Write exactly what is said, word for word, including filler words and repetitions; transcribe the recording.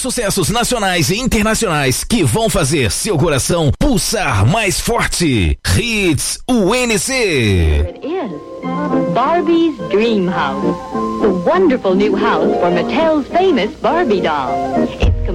sucessos nacionais e internacionais que vão fazer seu coração pulsar mais forte. Hits U N C. Here it is. Barbie's Dream House. The wonderful new house for Mattel's famous Barbie doll. It's